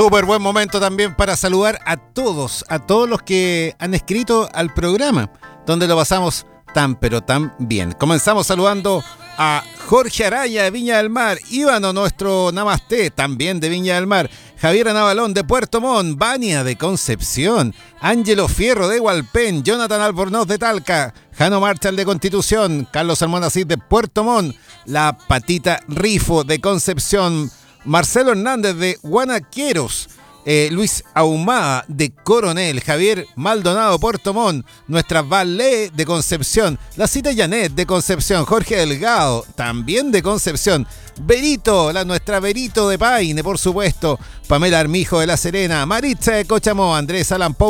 Súper buen momento también para saludar a todos los que han escrito al programa, donde lo pasamos tan pero tan bien. Comenzamos saludando a Jorge Araya de Viña del Mar, Ivano, nuestro Namasté, también de Viña del Mar, Javier Navalón de Puerto Montt, Vania de Concepción, Ángelo Fierro de Hualpén, Jonathan Albornoz de Talca, Jano Marshall de Constitución, Carlos Almonacid de Puerto Montt, La Patita Rifo de Concepción, Marcelo Hernández de Guanaqueros, Luis Ahumada de Coronel, Javier Maldonado Puerto Montt, nuestra Valé de Concepción, la Cita Janet de Concepción, Jorge Delgado también de Concepción, Berito, nuestra Berito de Paine, por supuesto, Pamela Armijo de La Serena, Maritza de Cochamó, Andrés Alan